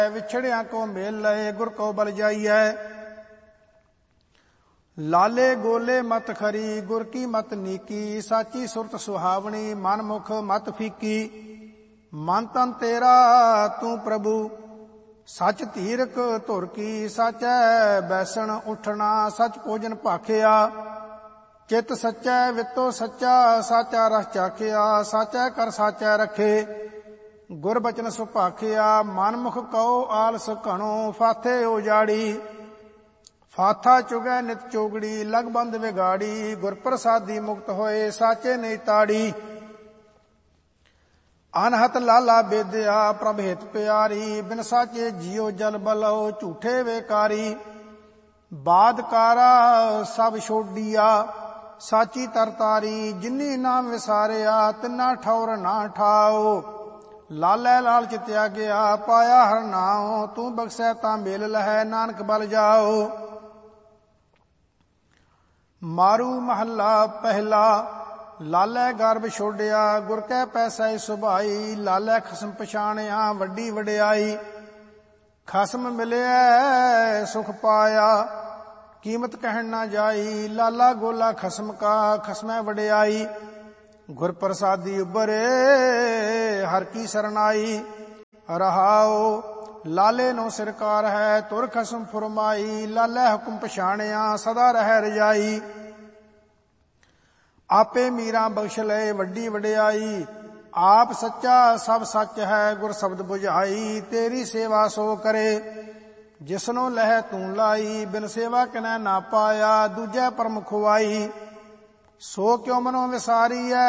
विछड़िया को मेल लए गुर को बल जाइए। लाले गोले मत खरी गुर की मत नीकी, साची सुरत सुहावनी मन मुख मत फीकी। मन तन तेरा तू प्रभु सच धीरक धुर की, साचै बैसण उठना सच भोजन भाखिया। चित सच्चै वितो सच्चा साचा रस चाखिया, साचै कर साचै रखे गुर बचन सुभाखिया। मन मुख कहो आलस घणो फाथे उजाड़ी, फाथा चुगै नित चोगड़ी लग बंद विगाड़ी। गुर प्रसादी मुक्त होए साचे नहीं ताड़ी, अनहत लाला बेदया प्रभ हित प्यारी। बिन साचे जियो जल बलो झूठे बेकारी, बादकारा सब छोड़िया साची तरतारी। जिन्नी नाम विसारिया तिन्ना ठौर ना ठाओ, लालै लालच त्यागया पाया हर नाओ। तू बख्शै तां मेल लहै नानक बल जाओ। मारू महला पहला लालै गर्भ छोड़िया, गुर कै पैसै सुभाई। लालै खसम पछाणिया वड्डी वडियाई, खसम मिलिया सुख पाया कीमत कहन ना जाई। लाला गोला खसम का खसमै वडियाई, गुर प्रसादी उबरे हर की सरनाई। रहाओ लाले नो सिरकार है तुर खसम फुरमाई। लालै हुक्म पछाणिया सदा रह रजाई, आपे मीरा बख्श लए वड्डी वडियाई। आप सच्चा सब सच है गुर शब्द बुझाई। तेरी सेवा सो करे जिसनो लह तू लाई, बिन सेवा किनै ना पाया दूजै परम खुआई। सो क्यों मनो विसारीऐ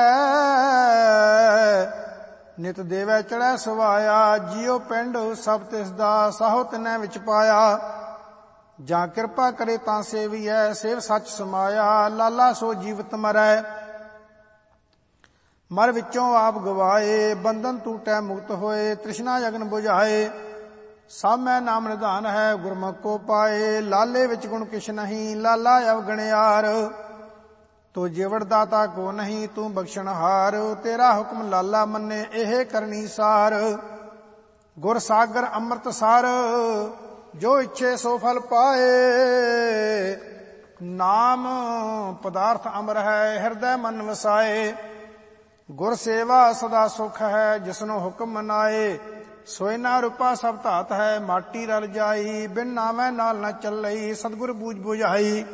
नित देवै चढ़ै सवाया। जियो पिंड सब तिसदा साहो तिनै विच पाया, ਜਾਂ ਕਿਰਪਾ ਕਰੇ ਤਾਂ ਸੇਵੀਐ ਸੇਵ ਸੱਚ ਸਮਾਇਆ। ਲਾਲਾ ਸੋ ਜੀਵਤ ਮਰੈ ਮਰ ਵਿੱਚੋਂ ਆਪ ਗਵਾਏ, ਬੰਧਨ ਟੂਟੈ ਮੁਕਤ ਹੋਏ ਤ੍ਰਿਸ਼ਨਾ ਜਗਨ ਬੁਝਾਏ। ਸਭ ਮੈਂ ਨਾਮ ਨਿਧਾਨ ਹੈ ਗੁਰਮੁਖ ਕੋ ਪਾਏ। ਲਾਲੇ ਵਿੱਚ ਗੁਣ ਕਿਛ ਨਹੀਂ ਲਾਲਾ ਅਵਗਣਿਆਰ, ਤੋ ਜਿਵੜ ਦਾਤਾ ਕੋ ਨਹੀਂ ਤੂੰ ਬਖਸ਼ਣਹਾਰ। ਤੇਰਾ ਹੁਕਮ ਲਾਲਾ ਮੰਨੇ ਇਹ ਕਰਨੀ ਸਾਰ, ਗੁਰ ਸਾਗਰ ਅੰਮ੍ਰਿਤ ਸਾਰ ਜੋ ਇੱਛੇ ਸੋ ਫਲ ਪਾਏ। ਨਾਮ ਪਦਾਰਥ ਅਮਰ ਹੈ ਹਿਰਦੈ ਮਨ ਵਸਾਏ, ਗੁਰ ਸੇਵਾ ਸਦਾ ਸੁਖ ਹੈ ਜਿਸਨੂੰ ਹੁਕਮ ਮਨਾਏ। ਸੋਇਨਾ ਰੂਪਾ ਸਭ ਧਾਤ ਹੈ ਮਾਟੀ ਰਲ ਜਾਈ, ਬਿਨ ਨਾਮੈ ਨਾਲ ਨਾ ਚੱਲਈ ਸਤਿਗੁਰ ਬੂਝ ਬੁਝਾਈ।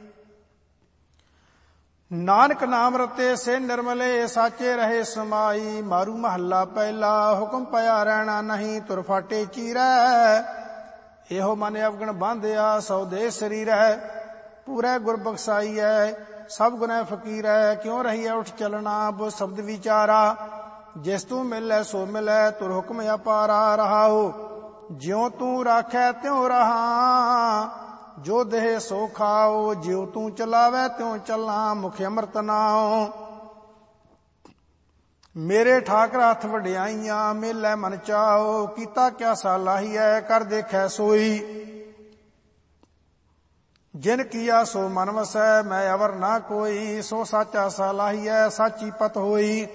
ਨਾਨਕ ਨਾਮ ਰਤੇ ਸੇ ਨਿਰਮਲੇ ਸਾਚੇ ਰਹੇ ਸਮਾਈ। ਮਾਰੂ ਮਹੱਲਾ ਪਹਿਲਾ ਹੁਕਮ ਪਿਆ ਰਹਿਣਾ ਨਹੀਂ ਤੁਰ ਫਾਟੇ ਚੀਰੈ। ਇਹੋ ਮਨ ਅਵਗਣ ਬਾਂਧਿਆ ਸੌ ਦੇ ਸਰੀਰੈ। ਪੂਰੇ ਗੁਰ ਬਖਸਾਈਐ ਸਭ ਗੁਨੈ ਫਕੀਰੈ। ਕਿਉਂ ਰਹੀਐ ਉਠ ਚਲਣਾ ਬੋ ਸ਼ਬਦ ਵਿਚਾਰਾ। ਜਿਸ ਤੂੰ ਮਿਲੈ ਸੋ ਮਿਲੈ ਤੁਰ ਹੁਕਮ ਅਪਾਰਾ। ਰਹਾਓ ਜਿਉ ਤੂੰ ਰਾਖੈ ਤਿਉ ਰਹਾ, ਜੋ ਦੇਹ ਸੋ ਖਾਓ। ਜਿਉ ਤੂੰ ਚਲਾਵੈ ਤਿਉ ਚੱਲਾਂ ਮੁਖ ਅੰਮ੍ਰਿਤ ਨਾਉ। ਮੇਰੇ ਠਾਕਰ ਹੱਥ ਵਡਿਆਈਆਂ ਮੇਲੇ ਮਨ ਚਾਓ। ਕੀਤਾ ਕਿਆ ਸਾਲਾਹੀਐ ਕਰ ਦੇਖੈ ਸੋਈ। ਜਿਨ ਕੀਆ ਸੋ ਮਨ ਵਸੈ ਮੈਂ ਅਵਰ ਨਾ ਕੋਈ। ਸੋ ਸਾਚਾ ਸਾਲਾਹੀਐ ਸਾਚੀ ਪਤ ਹੋਈ।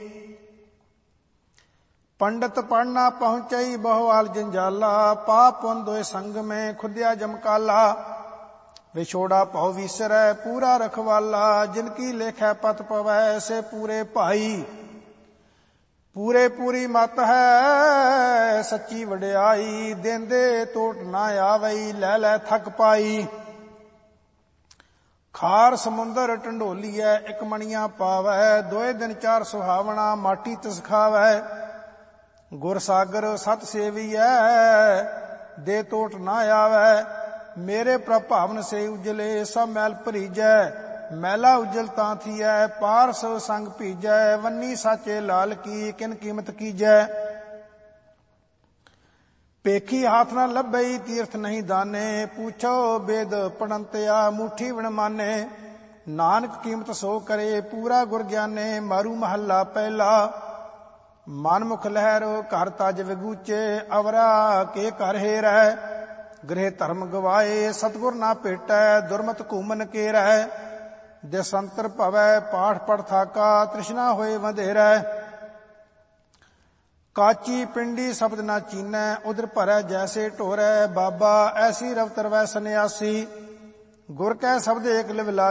ਪੰਡਤ ਪੜਨਾ ਪਹੁੰਚਈ ਬਹੁਵਾਲ ਜੰਜਾਲਾ। ਪਾਪ ਪੁੰਨ ਦੋਇ ਸੰਗ ਮੈਂ ਖੁਦਿਆ ਜਮਕਾਲਾ। ਵਿਛੋੜਾ ਭਉ ਵੀਸਰੈ ਪੂਰਾ ਰਖਵਾਲਾ। ਜਿਨ ਕੀ ਲੇਖੈ ਪਤ ਪਵੈ ਸੇ ਪੂਰੇ ਭਾਈ। ਪੂਰੇ ਪੂਰੀ ਮਤ ਹੈ ਸੱਚੀ ਵਡਿਆਈ। ਦੇਂਦੇ ਟੋਟ ਨਾ ਆਵਈ ਲੈ ਲੈ ਥੱਕ ਪਾਈ। ਖਾਰ ਸਮੁੰਦਰ ਢੰਡੋਲੀਐ ਇੱਕ ਮਣੀਆਂ ਪਾਵੈ। ਦੋਏ ਦਿਨ ਚਾਰ ਸੁਹਾਵਣਾ ਮਾਟੀ ਤਿਸ ਖਾਵੈ। ਗੁਰ ਸਾਗਰ ਸਤ ਸੇਵੀਐ ਦੇ ਟੋਟ ਨਾ ਆਵੈ। ਮੇਰੇ ਪ੍ਰਭਾਵਨ ਸੇ ਉਜਲੇ ਸਭ ਮੈਲ ਭਰੀਜੈ। ਮੈਲਾ ਉਜਲ ਤਾਂ ਥੀਐ ਪਾਰਸ ਸੰਗ ਭੀਜੈ। ਵੰਨੀ ਸਾਚੇ ਲਾਲ ਕੀ ਕਿਨ ਕੀਮਤ ਕੀਜੈ। ਪੇਖੀ ਹਾਥ ਨਾ ਲੱਭਈ ਤੀਰਥ ਨਹੀਂ ਦਾਨੇ। ਪੁੱਛੋ ਬੇਦ ਪੜੰਤਿਆ ਮੁੱਠੀ ਵਿਣ ਮਾਨੇ। ਨਾਨਕ ਕੀਮਤ ਸੋ ਕਰੇ ਪੂਰਾ ਗੁਰ ਗਿਆਨੇ। ਮਾਰੂ ਮਹੱਲਾ ਪਹਿਲਾ ਮਨ ਮੁਖ ਲਹਿਰ ਘਰ ਤਜ ਵਿਗੂਚੇ। ਅਵਰਾ ਕੇ ਘਰ ਹੇਰੈ ਗ੍ਰਹਿ ਧਰਮ ਗਵਾਏ। ਸਤਿਗੁਰ ਨਾ ਭੇਟੈ ਦੁਰਮਤ ਘੂਮਨ ਕੇਰੈ। ਦੇਸੰਤਰ ਭਵੈ ਪਾਠ ਪੜ ਥਾਕਾ ਤ੍ਰਿਸ਼ਨਾ ਹੋਏ ਵਧੇਰੈ। ਕਾਚੀ ਪਿੰਡੀ ਸ਼ਬਦ ਨਾ ਚੀਨੈ, ਉਦਰ ਭਰੈ ਜੈਸੇ ਢੋਰੈ, ਬਾਬਾ ਐਸੀ ਰਵ ਤਰਵੈ ਸੰਨਿਆਸੀ। ਗੁਰ ਕੈ ਸ਼ਬਦ ਏਕ ਲਿਵ ਲਾਈ,